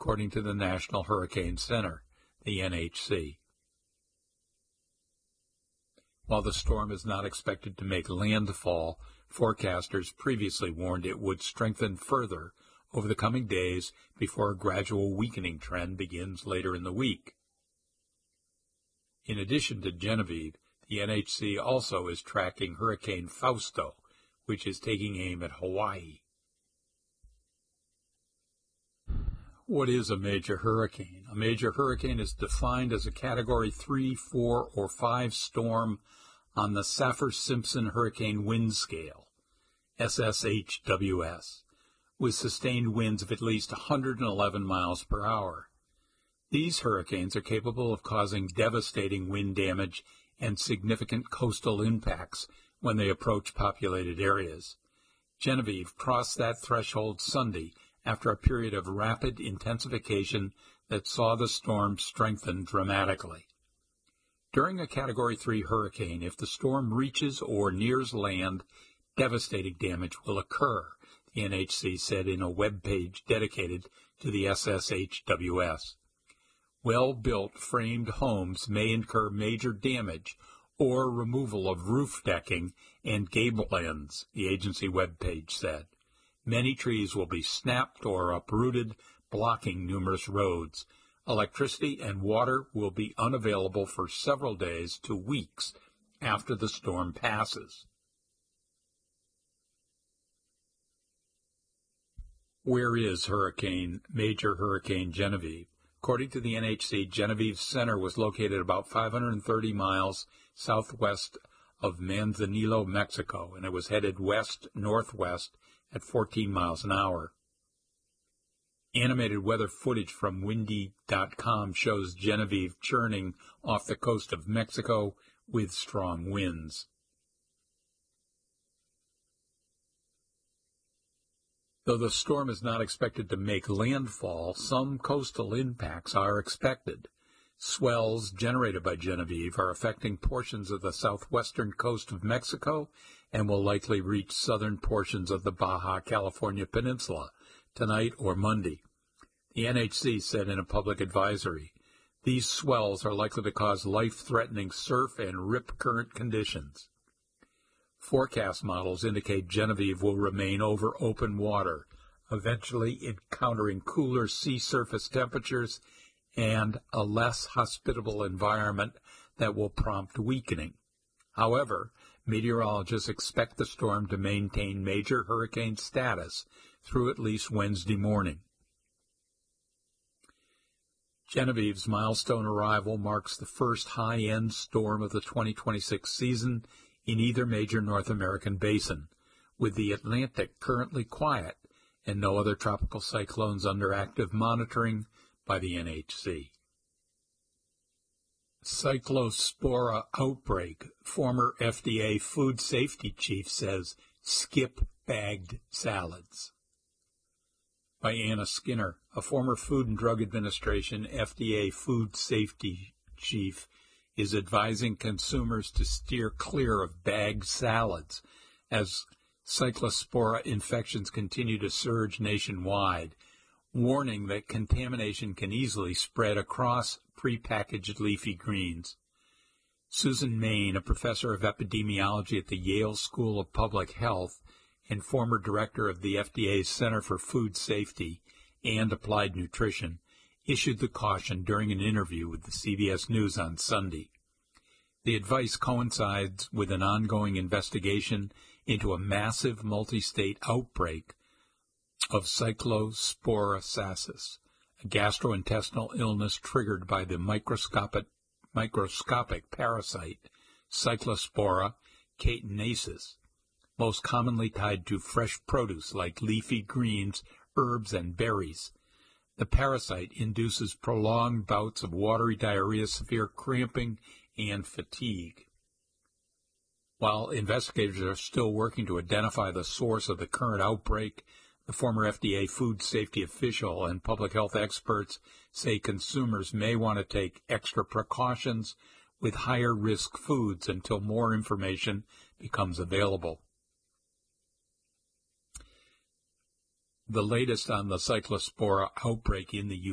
according to the National Hurricane Center, the NHC. While the storm is not expected to make landfall, forecasters previously warned it would strengthen further over the coming days before a gradual weakening trend begins later in the week. In addition to Genevieve, the NHC also is tracking Hurricane Fausto, which is taking aim at Hawaii. What is a major hurricane? A major hurricane is defined as a Category 3, 4, or 5 storm on the Saffir-Simpson Hurricane Wind Scale, SSHWS, with sustained winds of at least 111 miles per hour. These hurricanes are capable of causing devastating wind damage and significant coastal impacts when they approach populated areas. Genevieve crossed that threshold Sunday after a period of rapid intensification that saw the storm strengthen dramatically. During a Category 3 hurricane, if the storm reaches or nears land, devastating damage will occur, the NHC said in a web page dedicated to the SSHWS. Well-built framed homes may incur major damage or removal of roof decking and gable ends, the agency web page said. Many trees will be snapped or uprooted, blocking numerous roads. Electricity and water will be unavailable for several days to weeks after the storm passes. Where is Major Hurricane Genevieve? According to the NHC, Genevieve's center was located about 530 miles southwest of Manzanillo, Mexico, and it was headed west-northwest at 14 miles an hour. Animated weather footage from windy.com shows Genevieve churning off the coast of Mexico with strong winds. Though the storm is not expected to make landfall, some coastal impacts are expected. Swells generated by Genevieve are affecting portions of the southwestern coast of Mexico and will likely reach southern portions of the Baja California Peninsula tonight or Monday. The NHC said in a public advisory, these swells are likely to cause life-threatening surf and rip current conditions. Forecast models indicate Genevieve will remain over open water, eventually encountering cooler sea surface temperatures and a less hospitable environment that will prompt weakening. However, meteorologists expect the storm to maintain major hurricane status through at least Wednesday morning. Genevieve's milestone arrival marks the first high-end storm of the 2026 season in either major North American basin, with the Atlantic currently quiet and no other tropical cyclones under active monitoring by the NHC. Cyclospora outbreak. Former FDA food safety chief says skip bagged salads. By Anna Skinner, a former Food and Drug Administration FDA food safety chief, is advising consumers to steer clear of bagged salads as Cyclospora infections continue to surge nationwide, warning that contamination can easily spread across prepackaged leafy greens. Susan Main, a professor of epidemiology at the Yale School of Public Health and former director of the FDA's Center for Food Safety and Applied Nutrition, issued the caution during an interview with the CBS News on Sunday. The advice coincides with an ongoing investigation into a massive multi-state outbreak of cyclosporiasis, a gastrointestinal illness triggered by the microscopic parasite Cyclospora catenaceus, most commonly tied to fresh produce like leafy greens, herbs, and berries. The parasite induces prolonged bouts of watery diarrhea, severe cramping, and fatigue. While investigators are still working to identify the source of the current outbreak, the former FDA food safety official and public health experts say consumers may want to take extra precautions with higher risk foods until more information becomes available. The latest on the Cyclospora outbreak in the